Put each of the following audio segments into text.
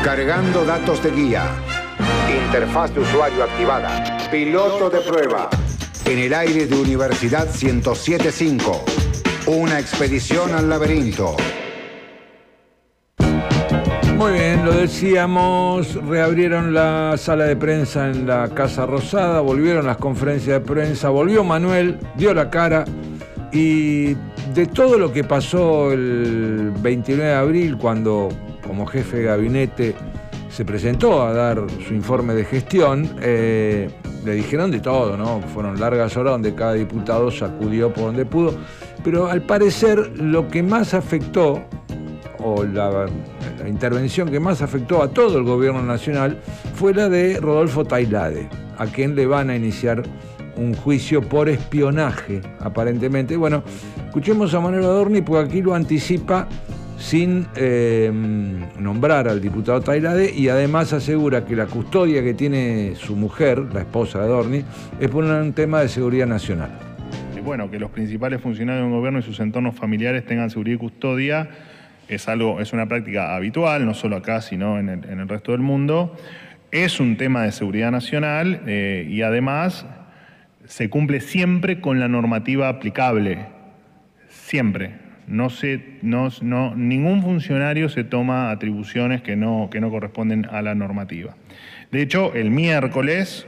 Cargando datos de guía. Interfaz de usuario activada. Piloto de prueba. En el aire de Universidad 107.5. Una expedición al laberinto. Muy bien, lo decíamos, reabrieron la sala de prensa en la Casa Rosada, volvieron las conferencias de prensa, volvió Manuel, dio la cara y de todo lo que pasó el 29 de abril cuando como jefe de gabinete se presentó a dar su informe de gestión, le dijeron de todo, ¿no? Fueron largas horas donde cada diputado sacudió por donde pudo, pero al parecer lo que más afectó, o la intervención que más afectó a todo el gobierno nacional, fue la de Rodolfo Tailade, a quien le van a iniciar un juicio por espionaje, aparentemente. Bueno, escuchemos a Manuel Adorni, porque aquí lo anticipa sin nombrar al diputado Tailade, y además asegura que la custodia que tiene su mujer, la esposa de Adorni, es por un tema de seguridad nacional. Bueno, que los principales funcionarios de un gobierno y sus entornos familiares tengan seguridad y custodia es una práctica habitual, no solo acá, sino en el resto del mundo. Es un tema de seguridad nacional y además se cumple siempre con la normativa aplicable. Siempre. Ningún funcionario se toma atribuciones que no corresponden a la normativa. De hecho, el miércoles,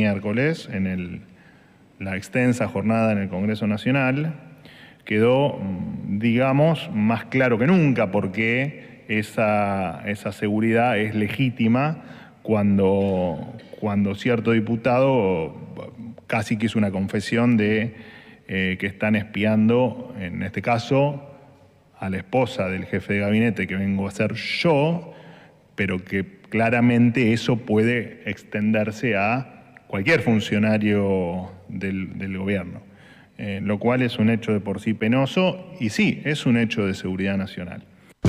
en la extensa jornada en el Congreso Nacional, quedó, digamos, más claro que nunca porque esa seguridad es legítima cuando cierto diputado casi que hizo una confesión de que están espiando, en este caso, a la esposa del jefe de gabinete que vengo a ser yo, pero que claramente eso puede extenderse a cualquier funcionario del gobierno. Lo cual es un hecho de por sí penoso y sí, es un hecho de seguridad nacional.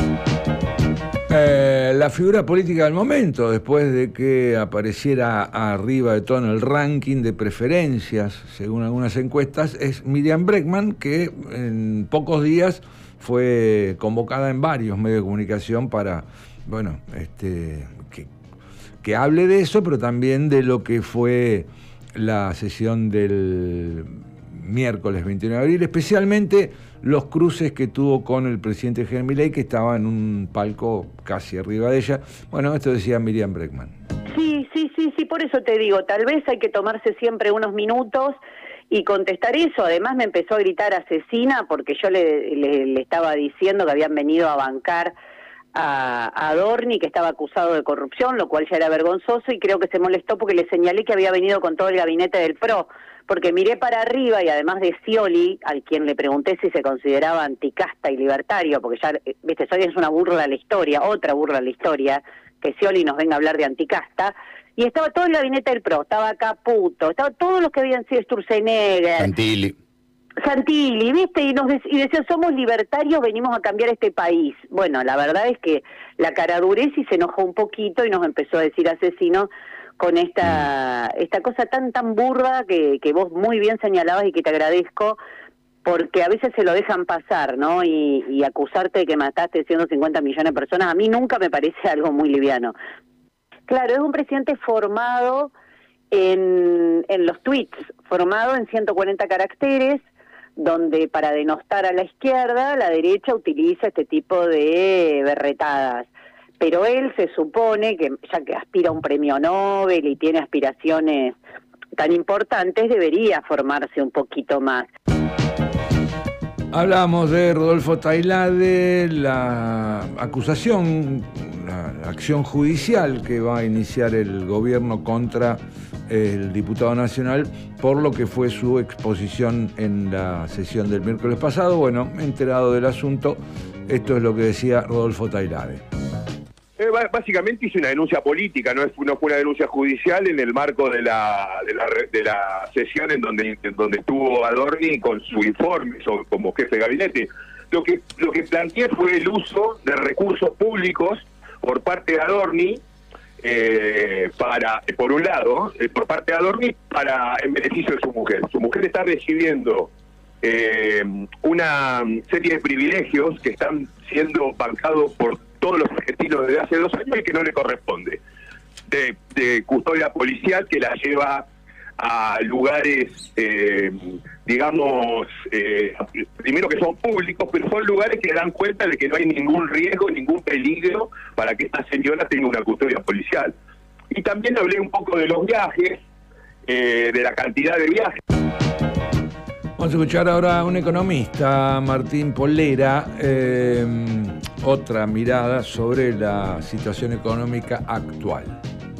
La figura política del momento, después de que apareciera arriba de todo en el ranking de preferencias, según algunas encuestas, es Miriam Bregman, que en pocos días fue convocada en varios medios de comunicación para, bueno, que hable de eso, pero también de lo que fue la sesión del miércoles 29 de abril, especialmente los cruces que tuvo con el presidente Javier Milei, que estaba en un palco casi arriba de ella. Bueno, esto decía Miriam Bregman. Sí, por eso te digo, tal vez hay que tomarse siempre unos minutos y contestar eso. Además me empezó a gritar asesina porque yo le estaba diciendo que habían venido a bancar a Adorni, que estaba acusado de corrupción, lo cual ya era vergonzoso, y creo que se molestó porque le señalé que había venido con todo el gabinete del PRO, porque miré para arriba y además de Scioli, al quien le pregunté si se consideraba anticasta y libertario, porque ya, viste, Scioli es una burla a la historia, otra burla a la historia, que Scioli nos venga a hablar de anticasta, y estaba todo el gabinete del PRO, estaba Caputo, estaba todos los que habían sido Sturzenegger, Santilli, ¿viste? Y decían, somos libertarios, venimos a cambiar este país. Bueno, la verdad es que la caradurez y se enojó un poquito y nos empezó a decir asesino con esta cosa tan burda que vos muy bien señalabas y que te agradezco, porque a veces se lo dejan pasar, ¿no? Y acusarte de que mataste 150 millones de personas, a mí nunca me parece algo muy liviano. Claro, es un presidente formado en los tweets, formado en 140 caracteres, donde para denostar a la izquierda, la derecha utiliza este tipo de berretadas. Pero él se supone que, ya que aspira a un premio Nobel y tiene aspiraciones tan importantes, debería formarse un poquito más. Hablamos de Rodolfo Tailade, la acusación, la acción judicial que va a iniciar el gobierno contra el diputado nacional por lo que fue su exposición en la sesión del miércoles pasado. Bueno, enterado del asunto, esto es lo que decía Rodolfo Tailade. Básicamente hice una denuncia política, no fue una denuncia judicial en el marco de la sesión en donde estuvo Adorni con su informe como jefe de gabinete. Lo que planteé fue el uso de recursos públicos por parte de Adorni, por un lado, por parte de Adorni en beneficio de su mujer. Su mujer está recibiendo una serie de privilegios que están siendo bancados por todos los argentinos desde hace 2 años y que no le corresponde. De custodia policial que la lleva a lugares, digamos, primero que son públicos, pero son lugares que dan cuenta de que no hay ningún riesgo, ningún peligro para que esta señora tenga una custodia policial. Y también hablé un poco de los viajes, de la cantidad de viajes. Vamos a escuchar ahora a un economista, Martín Polera, otra mirada sobre la situación económica actual.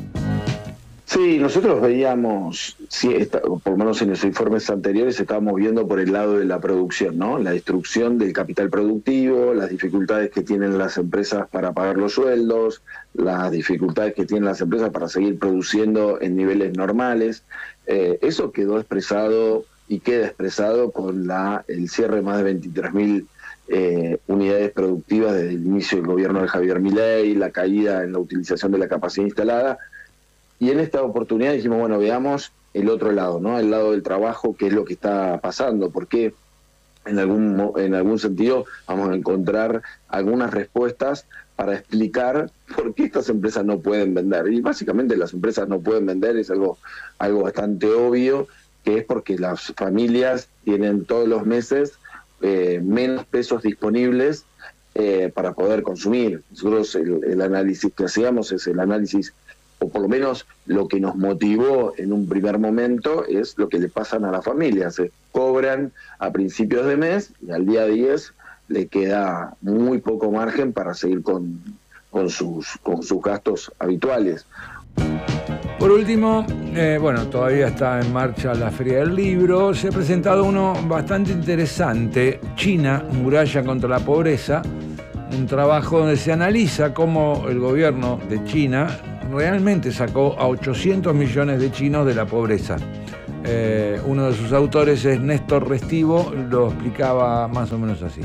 Sí, nosotros veíamos, por lo menos en los informes anteriores, estábamos viendo por el lado de la producción, ¿no? La destrucción del capital productivo, las dificultades que tienen las empresas para pagar los sueldos, las dificultades que tienen las empresas para seguir produciendo en niveles normales. Eso quedó expresado y queda expresado con el cierre de más de 23.000 unidades productivas desde el inicio del gobierno de Javier Milei, la caída en la utilización de la capacidad instalada. Y en esta oportunidad dijimos, bueno, veamos el otro lado, ¿no? El lado del trabajo, qué es lo que está pasando, porque en algún sentido vamos a encontrar algunas respuestas para explicar por qué estas empresas no pueden vender. Y básicamente las empresas no pueden vender, es algo bastante obvio, que es porque las familias tienen todos los meses menos pesos disponibles para poder consumir. Nosotros el análisis que hacíamos es el análisis, o por lo menos lo que nos motivó en un primer momento, es lo que le pasan a las familias. Se cobran a principios de mes y al día 10 le queda muy poco margen para seguir con sus gastos habituales. Por último, bueno, todavía está en marcha la Feria del Libro. Se ha presentado uno bastante interesante, China, muralla contra la pobreza, un trabajo donde se analiza cómo el gobierno de China realmente sacó a 800 millones de chinos de la pobreza. Uno de sus autores es Néstor Restivo, lo explicaba más o menos así.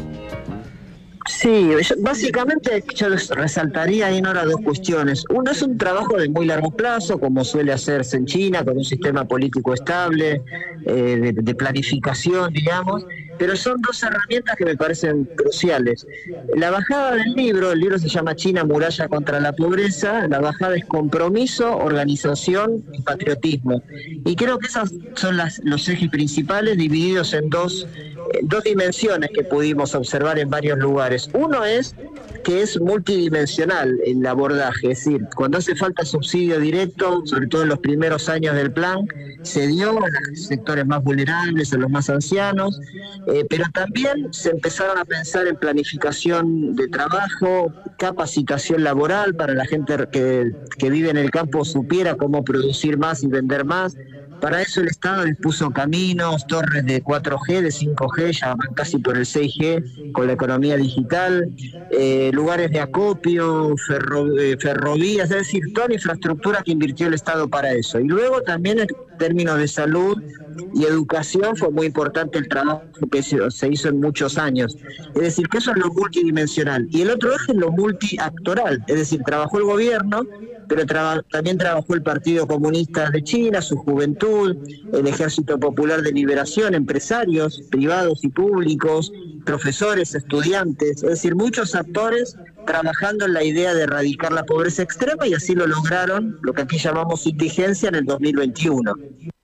Sí, básicamente yo resaltaría ahí ahora 2 cuestiones. Uno es un trabajo de muy largo plazo, como suele hacerse en China, con un sistema político estable, de planificación, digamos, pero son 2 herramientas que me parecen cruciales. La bajada del libro, el libro se llama China, muralla contra la pobreza, la bajada es compromiso, organización y patriotismo. Y creo que esos son los ejes principales, divididos en dos dimensiones que pudimos observar en varios lugares. Uno es que es multidimensional el abordaje, es decir, cuando hace falta subsidio directo, sobre todo en los primeros años del plan, se dio a los sectores más vulnerables, a los más ancianos, pero también se empezaron a pensar en planificación de trabajo, capacitación laboral para la gente que vive en el campo, supiera cómo producir más y vender más. Para eso el Estado les puso caminos, torres de 4G, de 5G, ya van casi por el 6G con la economía digital, lugares de acopio, ferrovías, es decir, toda la infraestructura que invirtió el Estado para eso. Y luego también en términos de salud y educación fue muy importante el trabajo que se hizo en muchos años. Es decir, que eso es lo multidimensional. Y el otro eje es lo multiactoral, es decir, trabajó el gobierno, pero también trabajó el Partido Comunista de China, su juventud, el Ejército Popular de Liberación, empresarios privados y públicos, profesores, estudiantes, es decir, muchos actores trabajando en la idea de erradicar la pobreza extrema, y así lo lograron, lo que aquí llamamos indigencia, en el 2021.